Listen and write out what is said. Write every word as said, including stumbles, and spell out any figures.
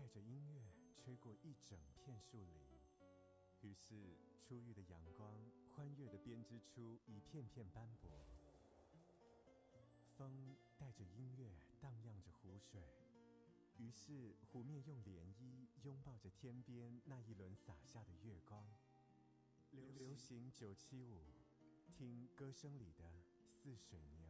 带着音乐吹过一整片树林，于是初遇的阳光欢悦地编织出一片片斑驳。风带着音乐荡漾着湖水，于是湖面用涟漪拥抱着天边那一轮洒下的月光。流行九七五，听歌声里的似水年。